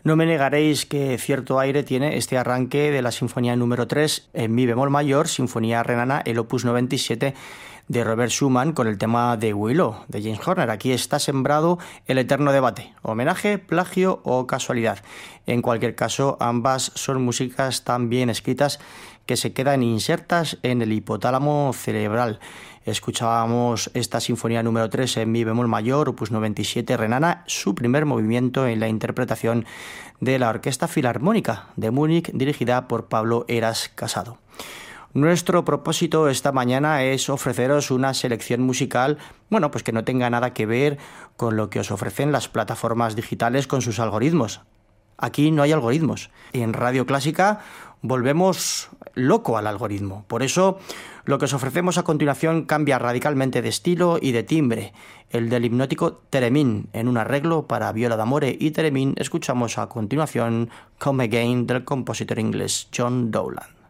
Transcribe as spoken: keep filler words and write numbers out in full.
No me negaréis que cierto aire tiene este arranque de la Sinfonía número tres en mi bemol mayor, Sinfonía Renana, el opus noventa y siete de Robert Schumann, con el tema de Willow, de James Horner. Aquí está sembrado el eterno debate: homenaje, plagio o casualidad. En cualquier caso, ambas son músicas tan bien escritas que se quedan insertas en el hipotálamo cerebral. Escuchábamos esta Sinfonía número tres en mi bemol mayor, opus noventa y siete, Renana, su primer movimiento en la interpretación de la Orquesta Filarmónica de Múnich, dirigida por Pablo Heras Casado. Nuestro propósito esta mañana es ofreceros una selección musical, bueno, pues que no tenga nada que ver con lo que os ofrecen las plataformas digitales con sus algoritmos. Aquí no hay algoritmos. En Radio Clásica volvemos loco al algoritmo. Por eso, lo que os ofrecemos a continuación cambia radicalmente de estilo y de timbre. El del hipnótico Theremin, en un arreglo para viola d'amore y theremin, escuchamos a continuación Come Again del compositor inglés John Dowland.